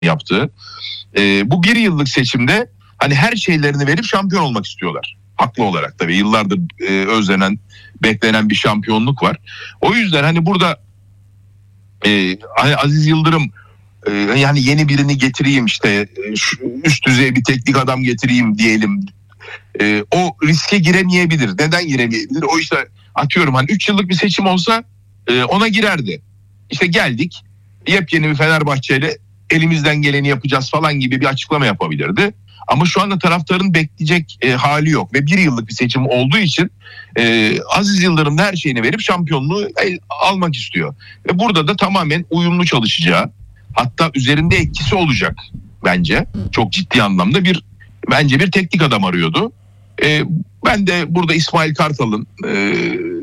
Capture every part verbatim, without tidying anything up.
yaptığı. E, bu bir yıllık seçimde hani her şeylerini verip şampiyon olmak istiyorlar. Haklı olarak tabii yıllardır e, özlenen, beklenen bir şampiyonluk var. O yüzden hani burada e, Aziz Yıldırım e, yani yeni birini getireyim işte üst düzey bir teknik adam getireyim diyelim. E, o riske giremeyebilir. Neden giremeyebilir? O işte atıyorum hani üç yıllık bir seçim olsa e, ona girerdi. İşte geldik yepyeni bir Fenerbahçe'yle elimizden geleni yapacağız falan gibi bir açıklama yapabilirdi. Ama şu anda taraftarın bekleyecek e, hali yok ve bir yıllık bir seçim olduğu için e, Aziz Yıldırım her şeyini verip şampiyonluğu el, almak istiyor. Ve burada da tamamen uyumlu çalışacağı, hatta üzerinde etkisi olacak bence çok ciddi anlamda bir bence bir teknik adam arıyordu. E, ben de burada İsmail Kartal'ın e,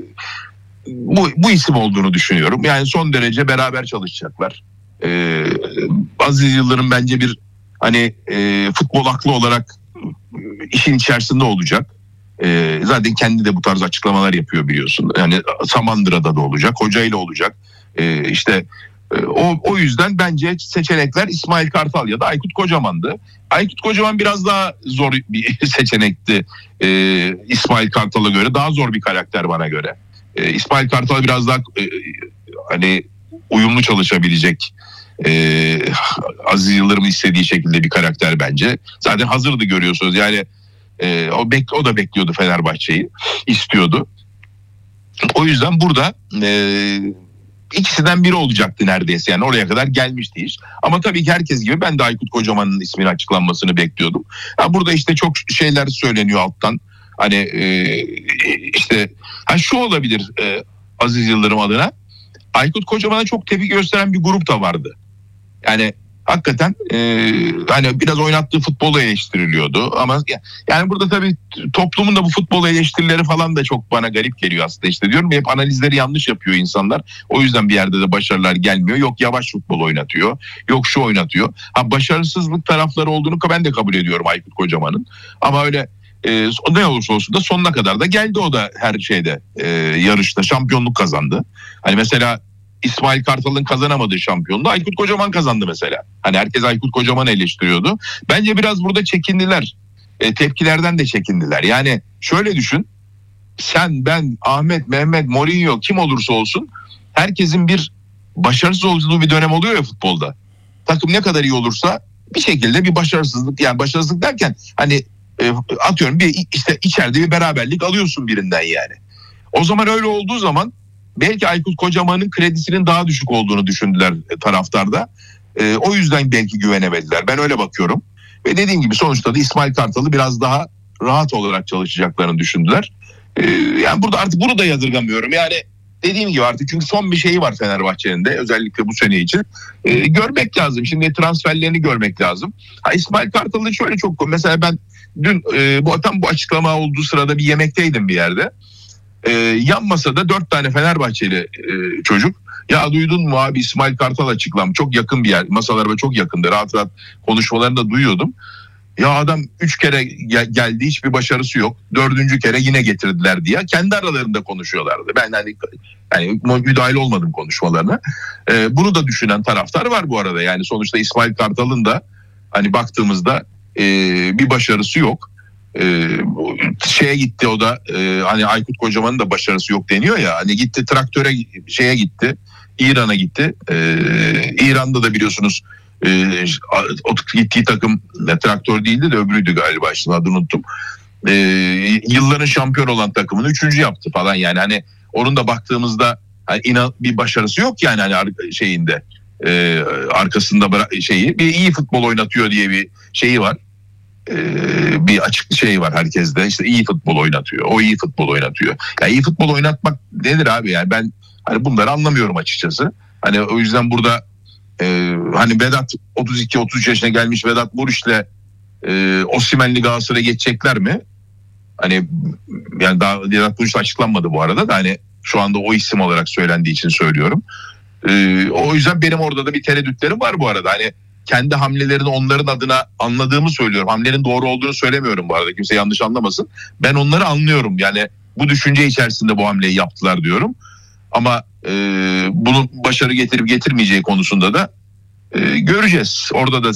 bu, bu isim olduğunu düşünüyorum. Yani son derece beraber çalışacaklar. E, Aziz Yıldırım bence bir hani e, futbol aklı olarak işin içerisinde olacak. E, zaten kendi de bu tarz açıklamalar yapıyor biliyorsun. Yani Samandıra'da da olacak, hocayla olacak. E, işte e, o o yüzden bence seçenekler İsmail Kartal ya da Aykut Kocaman'dı. Aykut Kocaman biraz daha zor bir seçenekti e, İsmail Kartal'a göre. Daha zor bir karakter bana göre. E, İsmail Kartal biraz daha e, hani uyumlu çalışabilecek, Ee, Aziz Yıldırım'ın istediği şekilde bir karakter bence. Zaten hazırdı görüyorsunuz. Yani e, o, bek, o da bekliyordu Fenerbahçe'yi. İstiyordu. O yüzden burada e, ikisinden biri olacaktı neredeyse. Yani oraya kadar gelmişti iş. Ama tabii ki herkes gibi ben de Aykut Kocaman'ın isminin açıklanmasını bekliyordum. Ha, burada işte çok şeyler söyleniyor alttan. Hani e, işte ha şu olabilir e, Aziz Yıldırım adına. Aykut Kocaman'a çok tepki gösteren bir grup da vardı. Yani hakikaten e, hani biraz oynattığı futbolu eleştiriliyordu ama yani burada tabii toplumun da bu futbol eleştirileri falan da çok bana garip geliyor aslında. İşte diyorum ya, hep analizleri yanlış yapıyor insanlar. O yüzden bir yerde de başarılar gelmiyor. Yok yavaş futbol oynatıyor. Yok şu oynatıyor. Ha, başarısızlık tarafları olduğunu ben de kabul ediyorum Aykut Kocaman'ın. Ama öyle e, ne olursa olsun da sonuna kadar da geldi o da her şeyde e, yarışta şampiyonluk kazandı. Hani mesela İsmail Kartal'ın kazanamadığı şampiyonluğu Aykut Kocaman kazandı mesela. Hani herkes Aykut Kocaman'ı eleştiriyordu. Bence biraz burada çekindiler. E, tepkilerden de çekindiler. Yani şöyle düşün. Sen, ben, Ahmet, Mehmet, Mourinho kim olursa olsun herkesin bir başarısız olduğu bir dönem oluyor ya futbolda. Takım ne kadar iyi olursa bir şekilde bir başarısızlık, yani başarısızlık derken hani e, atıyorum bir işte içeride bir beraberlik alıyorsun birinden yani. O zaman öyle olduğu zaman belki Aykut Kocaman'ın kredisinin daha düşük olduğunu düşündüler taraftarda. E, o yüzden belki güvenemediler. Ben öyle bakıyorum. Ve dediğim gibi sonuçta da İsmail Kartal'ı biraz daha rahat olarak çalışacaklarını düşündüler. E, yani burada artık bunu da yadırgamıyorum. Yani dediğim gibi artık çünkü son bir şeyi var Fenerbahçe'nin de özellikle bu sene için. E, görmek lazım. Şimdi transferlerini görmek lazım. Ha, İsmail Kartal'ın şöyle çok... Mesela ben dün e, bu tam bu açıklama olduğu sırada bir yemekteydim bir yerde. Ee, yan masada dört tane Fenerbahçeli e, çocuk. Ya duydun mu abi İsmail Kartal açıklam. Çok yakın bir yer. Masalarıma çok yakındı. Rahat rahat konuşmalarını da duyuyordum. Ya adam üç kere gel- geldi hiçbir başarısı yok. Dördüncü kere yine getirdiler diye. Kendi aralarında konuşuyorlardı. Ben hani, hani müdahil olmadım konuşmalarına. Ee, bunu da düşünen taraftar var bu arada. Yani sonuçta İsmail Kartal'ın da hani baktığımızda e, bir başarısı yok. Ee, şeye gitti o da e, hani Aykut Kocaman'ın da başarısı yok deniyor ya, hani gitti traktöre şeye gitti İran'a gitti. Ee, İran'da da biliyorsunuz e, o gittiği takım ne, traktör değildi de öbürüydü galiba, şimdi adını unuttum. Ee, yılların şampiyon olan takımını üçüncü yaptı falan, yani hani onun da baktığımızda hani inan bir başarısı yok yani hani şeyinde e, arkasında şeyi bir iyi futbol oynatıyor diye bir şeyi var. Ee, bir açık şey var herkeste, işte iyi futbol oynatıyor, o iyi futbol oynatıyor. Ya iyi futbol oynatmak nedir abi, yani ben hani bunları anlamıyorum açıkçası. Hani o yüzden burada e, hani Vedat otuz iki otuz üç yaşına gelmiş Vedat Muriç'le e, Osimhen'li Galatasaray'a geçecekler mi? Hani yani daha Vedat Muriç açıklanmadı bu arada da, hani şu anda o isim olarak söylendiği için söylüyorum. E, o yüzden benim orada da bir tereddütlerim var bu arada. Hani kendi hamlelerini onların adına anladığımı söylüyorum. Hamlenin doğru olduğunu söylemiyorum bu arada. Kimse yanlış anlamasın. Ben onları anlıyorum. Yani bu düşünce içerisinde bu hamleyi yaptılar diyorum. Ama e, bunun başarı getirip getirmeyeceği konusunda da e, göreceğiz. Orada da